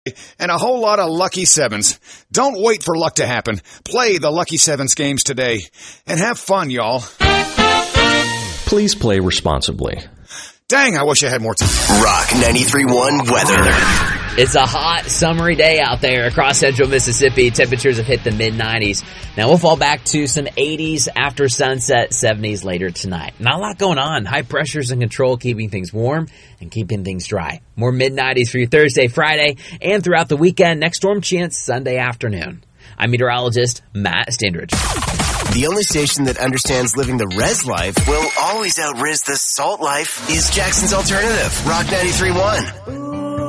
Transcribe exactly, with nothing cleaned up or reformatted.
and a whole lot of Lucky Sevens. Don't wait for luck to happen. Play the Lucky Sevens games today. And have fun, y'all. Please play responsibly. Dang, I wish I had more time. Rock ninety-three point one weather. It's a hot, summery day out there across central Mississippi. Temperatures have hit the mid nineties. Now we'll fall back to some eighties after sunset, seventies later tonight. Not a lot going on. High pressures in control, keeping things warm and keeping things dry. More mid nineties for your Thursday, Friday, and throughout the weekend. Next storm chance Sunday afternoon. I'm meteorologist Matt Standridge. The only station that understands living the res life will always out-res the salt life is Jackson's Alternative, Rock ninety-three point one.